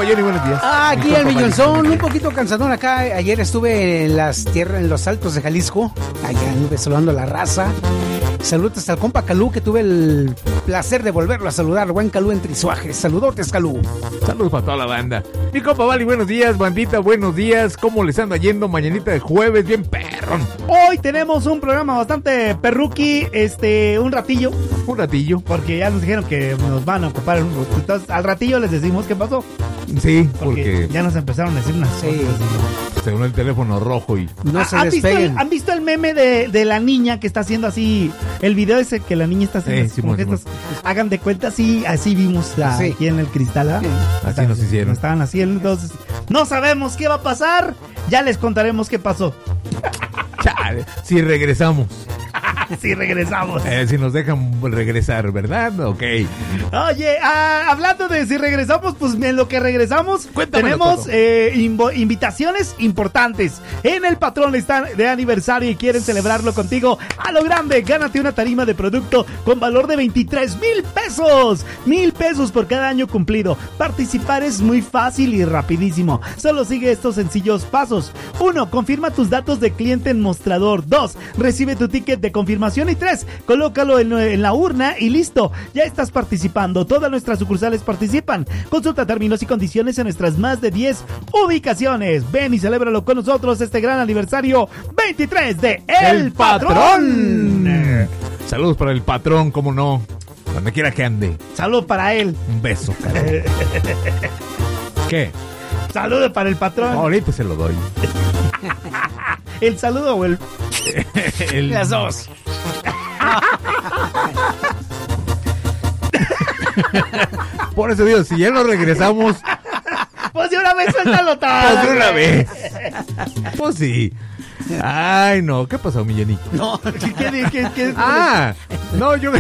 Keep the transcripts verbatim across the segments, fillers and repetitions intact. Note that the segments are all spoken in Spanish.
compa Johnny, buenos días. Ah, aquí Mi el compa millonzón, Johnny. un poquito cansadón acá. Ayer estuve en las tierras, en los altos de Jalisco. Allá anduve saludando a la raza. Saludos hasta el compa Calú, que tuve el placer de volverlo a saludar. Buen Calú en Trisuajes. Saludotes, Calú. Saludos para toda la banda. Mi compa Vali, buenos días, bandita, buenos días. ¿Cómo les anda yendo? Mañanita de jueves, bien perrón. Hoy tenemos un programa bastante perruqui, este, un ratillo, Un ratillo. porque ya nos dijeron que nos van a ocupar un ratito. Entonces, al ratillo les decimos qué pasó. Sí, Porque porque ya nos empezaron a decir unas Sí. cosas. según el teléfono rojo y... No se ¿Han visto, el, despeguen. ¿Han visto el meme de, de la niña que está haciendo así? El video ese que la niña está haciendo Sí, así como Simón, gestos. Hagan de cuenta, sí, así vimos la- Sí. aquí en el cristal. ¿ah? Sí. Así nos hicieron. Nos estaban haciendo, entonces no sabemos qué va a pasar. Ya les contaremos qué pasó. Chale, si regresamos. Si regresamos. Eh, si nos dejan regresar, ¿verdad? Ok. Oye, ah, hablando de si regresamos, pues en lo que regresamos, Cuéntamelo tenemos todo. eh, invo- invitaciones importantes. En el patrón están de aniversario y quieren celebrarlo contigo a lo grande. Gánate una tarima de producto con valor de veintitrés mil pesos. Mil pesos por cada año cumplido. Participar es muy fácil y rapidísimo. Solo sigue estos sencillos pasos. Uno, confirma tus datos de cliente en mostrador. Dos, recibe tu ticket de confirmación. Y tres, colócalo en, en la urna y listo. Ya estás participando. Todas nuestras sucursales participan. Consulta términos y condiciones en nuestras más de diez ubicaciones. Ven y celébralo con nosotros este gran aniversario veintitrés de El, Patrón. Eh, Saludos para el patrón, cómo no. Donde quiera que ande. Saludo para él. Un beso, cabrón. ¿Qué? Saludo para el patrón. Ahorita se lo doy. El saludo o el... El- Las dos. Por eso digo, si ya no regresamos, Pues de una vez suéltalo todo. pues de una vez. Pues sí. Ay, no. ¿Qué pasó, mi Jenny? No, ¿Qué, qué, qué, qué- Ah, no, yo...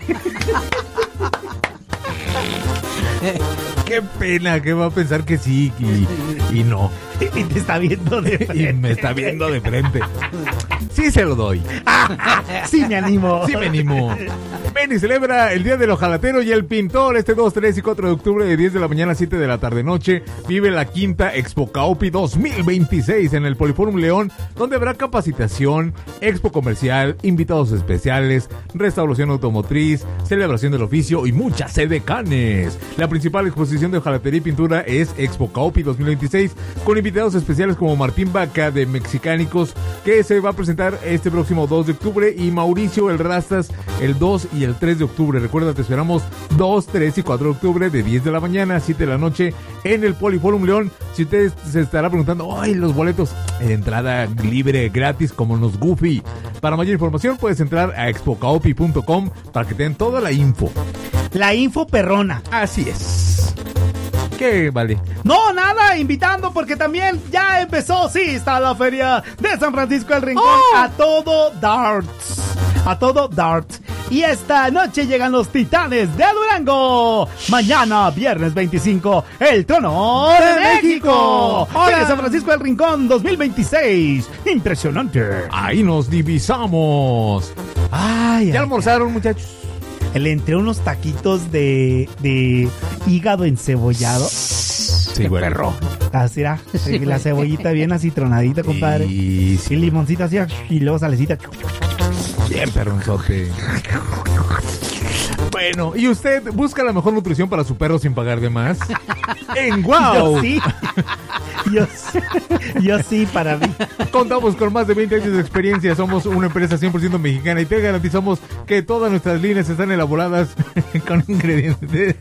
Qué pena, que va a pensar que sí y, y no. Y te está viendo de Y frente. me está viendo de frente. Sí se lo doy. Sí me animo. Sí me animo. Ven y celebra el Día del Ojalatero y el Pintor este dos, tres y cuatro de octubre de diez de la mañana a siete de la tarde noche. Vive la quinta Expo Caupi dos mil veintiséis en el Poliforum León, donde habrá capacitación, expo comercial, invitados especiales, restauración automotriz, celebración del oficio y muchas edecanes. La principal exposición de hojalatería y pintura es Expo Caupi dos mil veintiséis, con invitados especiales como Martín Vaca de Mexicánicos, que se va a presentar este próximo dos de octubre, y Mauricio el Rastas el dos y el tres de octubre. Recuerda, te esperamos dos, tres y cuatro de octubre de diez de la mañana a siete de la noche en el Poliforum León. Si usted se estará preguntando, ¡ay, los boletos! Entrada libre, gratis, como los Goofy. Para mayor información puedes entrar a expo caopi punto com para que te den toda la info. La info perrona. Así es. ¿Qué vale? No, nada, invitando porque también ya empezó, sí, está la feria de San Francisco del Rincón ¡Oh! a todo darts. A todo darts. Y esta noche llegan los Titanes de Durango. Mañana, viernes veinticinco, el Trono de, ¡De México. México! Feria ¡Hola! San Francisco del Rincón dos mil veintiséis. Impresionante. Ahí nos divisamos. Ay, ¿Ya ay, almorzaron, muchachos? Le entré unos taquitos de, de hígado encebollado. Sí, güey. perro. Así era. La cebollita bien así tronadita, compadre. Y Y limoncito así, y luego salecita. bien perronzote. Bueno, ¿y usted busca la mejor nutrición para su perro sin pagar de más? En Guau. Yo sí. Yo, sí. Yo sí, para mí. Contamos con más de veinte años de experiencia. Somos una empresa cien por ciento mexicana y te garantizamos que todas nuestras líneas están elaboradas con ingredientes.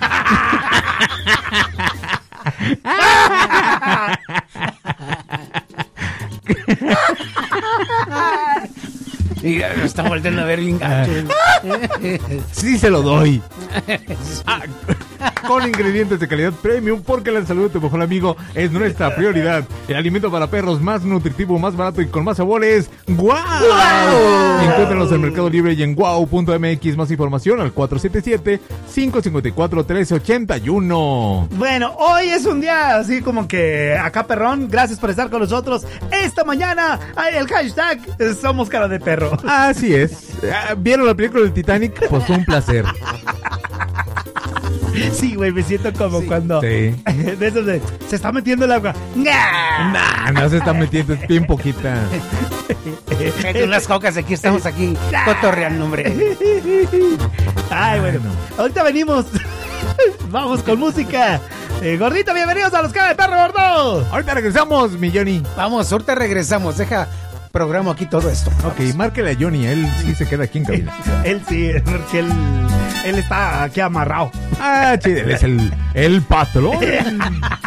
Y ya me está volteando a ver bien gacho. Sí se lo doy. Ah, con ingredientes de calidad premium, porque la salud de tu mejor amigo es nuestra prioridad. El alimento para perros más nutritivo, más barato y con más sabores. ¡Guau! ¡Guau! Encuéntranos en Mercado Libre y en guau punto m x. Más información al cuatro siete siete, cinco cinco cuatro, uno tres ocho uno. Bueno, hoy es un día así como que acá perrón. Gracias por estar con nosotros esta mañana. Ay, el hashtag es Somos Cara de Perro. Así es. Ah, ¿vieron la película del Titanic? Pues fue un placer. Sí, güey, me siento como Sí. cuando... Sí. De esos de... Se está metiendo el agua. ¡Nah! Nah, no se está metiendo, es bien poquita. Hay unas cocas, aquí estamos aquí cotorreando, hombre. Ay, bueno. Ahorita venimos. Vamos con música. Eh, gordito, bienvenidos a los Cara de Perro Gordo. Ahorita regresamos, mi Johnny. Vamos, ahorita regresamos. Deja, programo aquí todo esto. Ok, márquele a Johnny, él sí se queda aquí en cabina. Él sí, porque él, él está aquí amarrado. Ah, chido, él es el, el patrón.